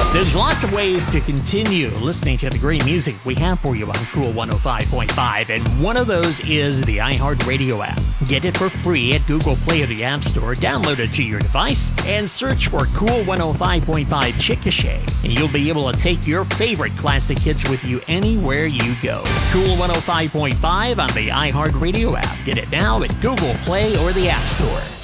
There's lots of ways to continue listening to the great music we have for you on Cool 105.5, and one of those is the iHeartRadio app. Get it for free at Google Play or the App Store, download it to your device, and search for Cool 105.5 Chickasha, and you'll be able to take your favorite classic hits with you anywhere you go. Cool 105.5 on the iHeartRadio app. Get it now at Google Play or the App Store.